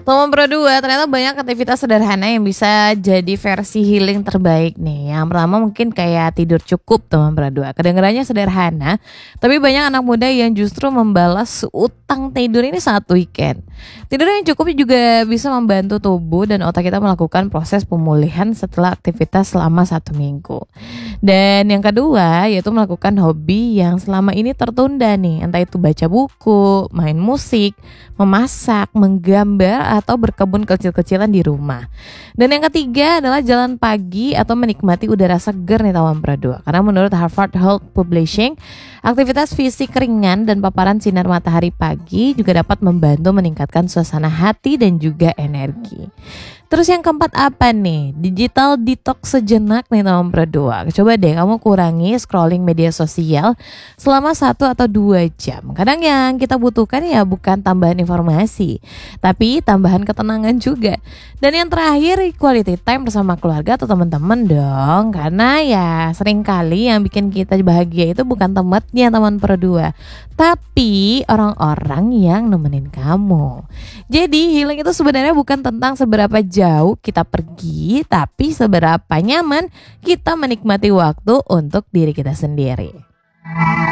Teman berdua, ternyata banyak aktivitas sederhana yang bisa jadi versi healing terbaik nih. Yang pertama mungkin kayak tidur cukup teman berdua. Kedengarannya sederhana, tapi banyak anak muda yang justru membalas utang tidur ini saat weekend. Tidur yang cukup juga bisa membantu tubuh dan otak kita melakukan proses pemulihan setelah aktivitas selama 1 minggu. Dan yang kedua yaitu melakukan hobi yang selama ini tertunda nih. Entah itu baca buku, main musik, memasak, menggambar, atau berkebun kecil-kecilan di rumah. Dan yang ketiga adalah jalan pagi atau menikmati udara segar nih teman berdua. Karena menurut Harvard Health Publishing, aktivitas fisik ringan dan paparan sinar matahari pagi juga dapat membantu meningkatkan suasana hati dan juga energi. Terus yang keempat apa nih? Digital detox sejenak nih teman berdua. Coba deh kamu kurangi scrolling media sosial selama 1 atau 2 jam. Kadang yang kita butuhkan ya bukan tambahan informasi, tapi tambahan ketenangan juga. Dan yang terakhir quality time bersama keluarga atau teman-teman dong. Karena ya seringkali yang bikin kita bahagia itu bukan tempatnya teman berdua, tapi orang-orang yang nemenin kamu. Jadi healing itu sebenarnya bukan tentang seberapa jauh kita pergi, tapi seberapa nyaman kita menikmati waktu untuk diri kita sendiri.